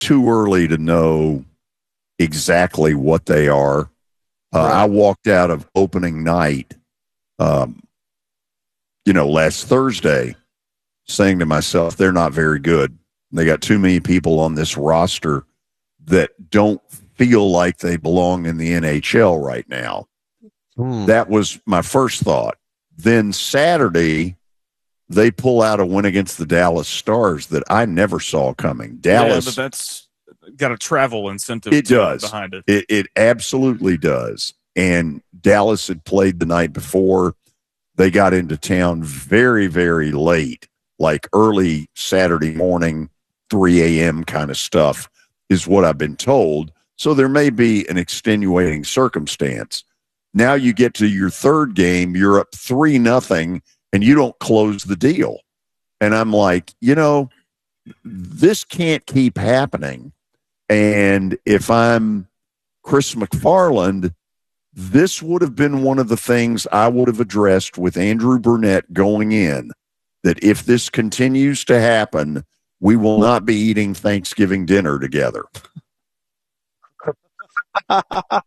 too early to know exactly what they are. I walked out of opening night, last Thursday, saying to myself, they're not very good. They got too many people on this roster that don't feel like they belong in the NHL right now. That was my first thought. Then Saturday, they pull out a win against the Dallas Stars that I never saw coming. Dallas, but that's got a travel incentive behind it. It absolutely does. And Dallas had played the night before. They got into town very, very late, like early Saturday morning, 3 a.m. kind of stuff is what I've been told. So there may be an extenuating circumstance. Now you get to your third game, you're up 3-0, and you don't close the deal. And I'm like, this can't keep happening. And if I'm Chris McFarland, this would have been one of the things I would have addressed with Andrew Burnett going in, that if this continues to happen, we will not be eating Thanksgiving dinner together. That's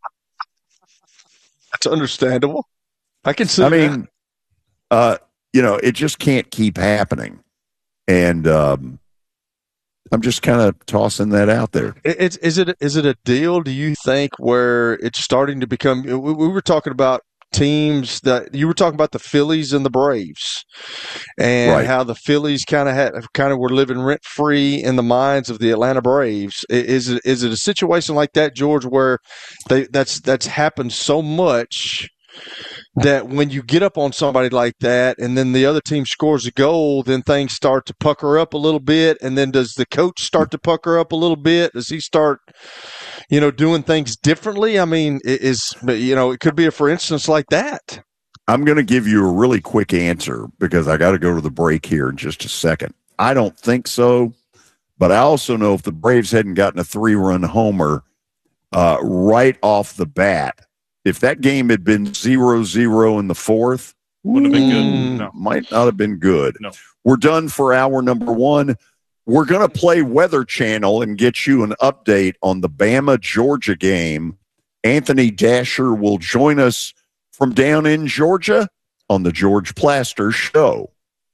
understandable. I can see that. It just can't keep happening. And I'm just kind of tossing that out there. Is it a deal, do you think, where it's starting to become – we were talking about teams that – you were talking about the Phillies and the Braves and how the Phillies kind of were living rent-free in the minds of the Atlanta Braves. Is it a situation like that, George, where that's happened so much – that when you get up on somebody like that and then the other team scores a goal, then things start to pucker up a little bit? And then does the coach start to pucker up a little bit? Does he start, doing things differently? I mean, it could be a for instance like that. I'm going to give you a really quick answer because I got to go to the break here in just a second. I don't think so, but I also know if the Braves hadn't gotten a 3-run homer right off the bat, if that game had been 0-0 in the fourth, would have been good. No. Might not have been good. No. We're done for hour number one. We're going to play Weather Channel and get you an update on the Bama-Georgia game. Anthony Dasher will join us from down in Georgia on the George Plaster Show.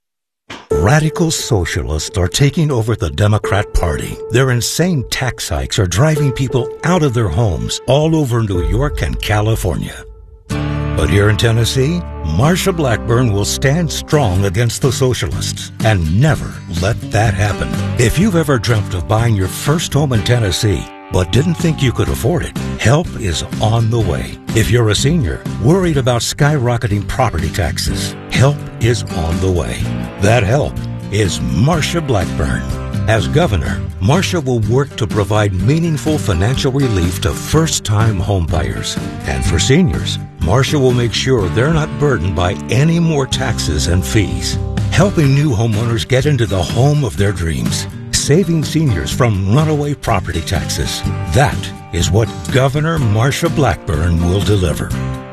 Radical socialists are taking over the Democrat Party. Their insane tax hikes are driving people out of their homes all over New York and California. But here in Tennessee, Marsha Blackburn will stand strong against the socialists and never let that happen. If you've ever dreamt of buying your first home in Tennessee, but didn't think you could afford it, help is on the way. If you're a senior, worried about skyrocketing property taxes, help is on the way. That help is Marsha Blackburn. As governor, Marsha will work to provide meaningful financial relief to first-time homebuyers. And for seniors, Marsha will make sure they're not burdened by any more taxes and fees, helping new homeowners get into the home of their dreams, saving seniors from runaway property taxes. That is what Governor Marsha Blackburn will deliver.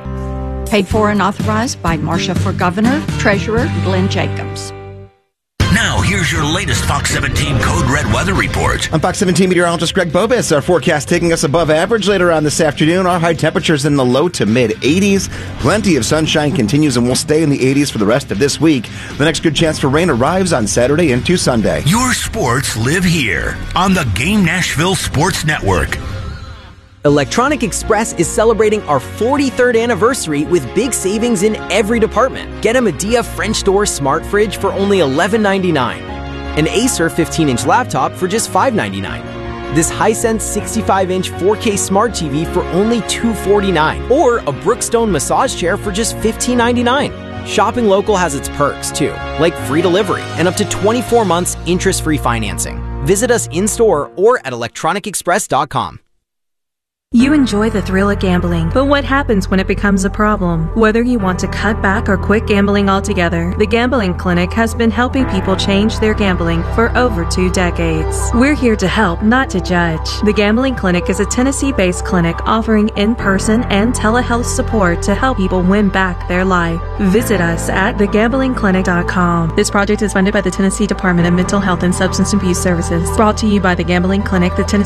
Paid for and authorized by Marsha for Governor, Treasurer Glenn Jacobs. Now, here's your latest Fox 17 Code Red weather report. I'm Fox 17 meteorologist Greg Bobis. Our forecast taking us above average later on this afternoon. Our high temperatures in the low to mid 80s. Plenty of sunshine continues and will stay in the 80s for the rest of this week. The next good chance for rain arrives on Saturday into Sunday. Your sports live here on the Game Nashville Sports Network. Electronic Express is celebrating our 43rd anniversary with big savings in every department. Get a Medea French door smart fridge for only $11.99. An Acer 15-inch laptop for just $5.99. This Hisense 65-inch 4K smart TV for only $249. Or a Brookstone massage chair for just $15.99. Shopping local has its perks, too, like free delivery and up to 24 months interest-free financing. Visit us in-store or at electronicexpress.com. You enjoy the thrill of gambling, but what happens when it becomes a problem? Whether you want to cut back or quit gambling altogether, the Gambling Clinic has been helping people change their gambling for over 2 decades. We're here to help, not to judge. The Gambling Clinic is a Tennessee-based clinic offering in-person and telehealth support to help people win back their life. Visit us at thegamblingclinic.com. This project is funded by the Tennessee Department of Mental Health and Substance Abuse Services. Brought to you by the Gambling Clinic, the Tennessee